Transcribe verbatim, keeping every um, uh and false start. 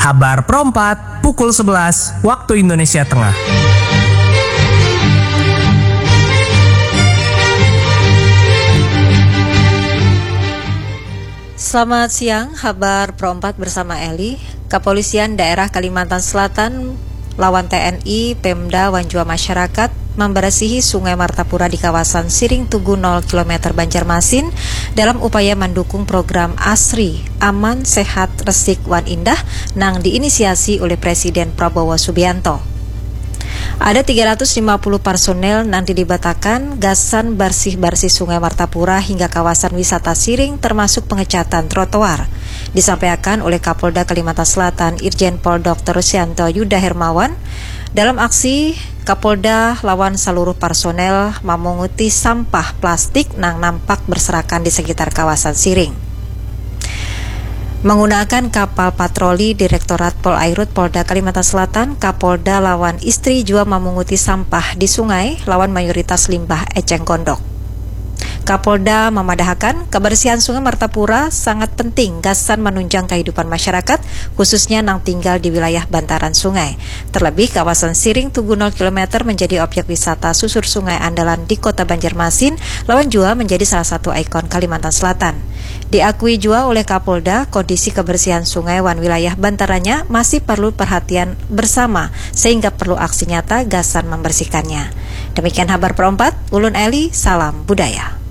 Habar Perempat, pukul sebelas waktu Indonesia Tengah. Selamat siang, Habar Perempat bersama Eli. Kepolisian Daerah Kalimantan Selatan lawan T N I, Pemda, Wanjua Masyarakat membersihi Sungai Martapura di kawasan Siring Tugu nol kilometer Banjarmasin dalam upaya mendukung program ASRI, Aman, Sehat, Resik, Wan Indah, nang diinisiasi oleh Presiden Prabowo Subianto. Ada tiga ratus lima puluh personel nanti dibatakan gasan bersih-bersih Sungai Martapura hingga kawasan wisata Siring termasuk pengecatan trotoar. Disampaikan oleh Kapolda Kalimantan Selatan Irjen Pol Doktor Rusyanto Yuda Hermawan. Dalam aksi, Kapolda lawan seluruh personel memunguti sampah plastik nang nampak berserakan di sekitar kawasan Siring. Menggunakan kapal patroli Direktorat Polairut Polda Kalimantan Selatan, Kapolda lawan istri juga memunguti sampah di sungai lawan mayoritas limbah eceng gondok. Kapolda memadahkan kebersihan Sungai Martapura sangat penting gasan menunjang kehidupan masyarakat, khususnya nang tinggal di wilayah bantaran sungai. Terlebih kawasan Siring Tugu nol kilometer menjadi objek wisata susur sungai andalan di Kota Banjarmasin, lawan jua menjadi salah satu ikon Kalimantan Selatan. Diakui jua oleh Kapolda, kondisi kebersihan sungai wan wilayah bantarannya masih perlu perhatian bersama, sehingga perlu aksi nyata gasan membersihkannya. Demikian Habar Perempat, Ulun Eli, salam budaya.